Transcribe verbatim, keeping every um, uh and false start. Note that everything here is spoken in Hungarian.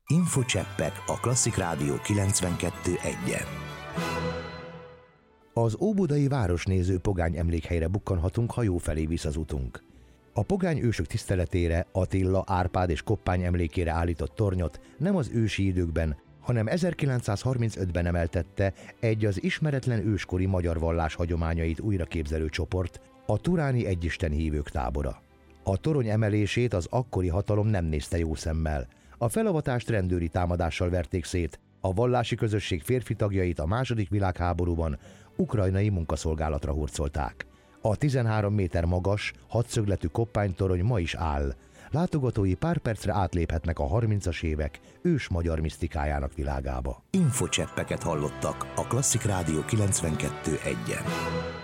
Infocseppek a Klasszik Rádió kilencvenkettő egyen. Az óbudai városnéző pogány emlékhelyre bukkanhatunk, ha jó felé visz az utunk. A pogány ősök tiszteletére, Attila, Árpád és Koppány emlékére állított tornyot nem az ősi időkben, hanem ezerkilencszázharmincötben emeltette egy az ismeretlen őskori magyar vallás hagyományait újraképzelő csoport, a turáni egyisten hívők tábora. A torony emelését az akkori hatalom nem nézte jó szemmel. A felavatást rendőri támadással verték szét, a vallási közösség férfi tagjait a második világháborúban ukrajnai munkaszolgálatra hurcolták. A tizenhárom méter magas, hatszögletű koppánytorony ma is áll. Látogatói pár percre átléphetnek a harmincas évek ős magyar misztikájának világába. Infocseppeket hallottak a Klasszik Rádió kilencvenkettő egyen.